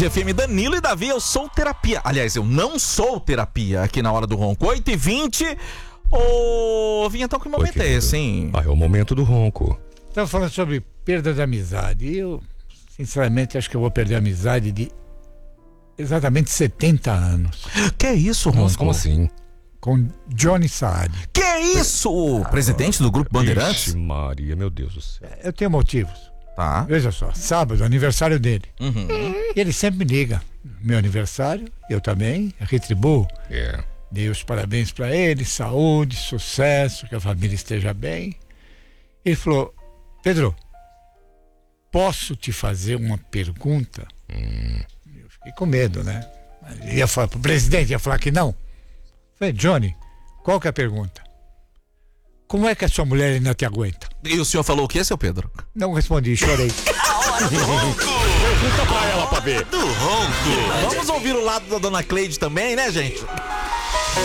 FM Danilo e Davi, eu sou terapia. Aliás, eu não sou terapia aqui na hora do ronco. 8h20. Ô, Vinhetão, que momento é esse, hein? É o momento do ronco. Estava falando sobre perda de amizade. E eu, sinceramente, acho que eu vou perder a amizade de exatamente 70 anos. Que é isso, ronco? Nossa, como assim? Com Johnny Saad. Que é isso? O presidente do Grupo Bandeirantes? Ixi, Maria, meu Deus do céu. Eu tenho motivos. Tá. Veja só, sábado, aniversário dele. Uhum. E ele sempre me liga. Meu aniversário, eu também, retribuo. É. Dei os parabéns para ele, saúde, sucesso, que a família esteja bem. Ele falou: Pedro, posso te fazer uma pergunta? Eu fiquei com medo, né? Ele ia falar pro presidente, ia falar que não. Falei: Johnny, qual que é a pergunta? Como é que a sua mulher ainda te aguenta? E o senhor falou o que, seu Pedro? Não respondi, chorei. Pergunta pra ela pra ver. Do ronco. Vamos ouvir o lado da dona Cleide também, né, gente?